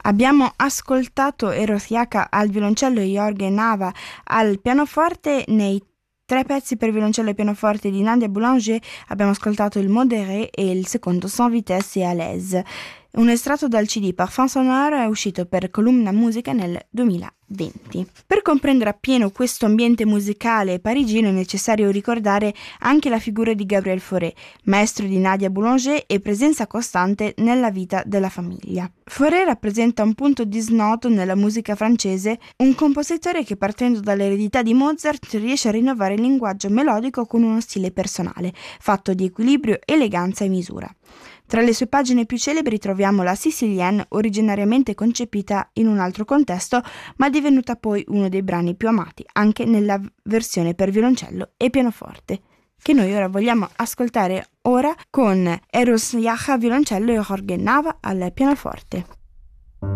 Abbiamo ascoltato Eros Yaka al violoncello e Jorge Nava al pianoforte. Nei tre pezzi per violoncello e pianoforte di Nadia Boulanger abbiamo ascoltato il Modéré e il secondo Sans Vitesse et à l'aise. Un estratto dal CD Parfum Sonore è uscito per Columna Musica nel 2020. Per comprendere appieno questo ambiente musicale parigino è necessario ricordare anche la figura di Gabriel Fauré, maestro di Nadia Boulanger e presenza costante nella vita della famiglia. Fauré rappresenta un punto di snodo nella musica francese, un compositore che partendo dall'eredità di Mozart riesce a rinnovare il linguaggio melodico con uno stile personale, fatto di equilibrio, eleganza e misura. Tra le sue pagine più celebri troviamo la Sicilienne, originariamente concepita in un altro contesto, ma divenuta poi uno dei brani più amati, anche nella versione per violoncello e pianoforte, che noi ora vogliamo ascoltare con Eros Yaka violoncello e Jorge Nava al pianoforte.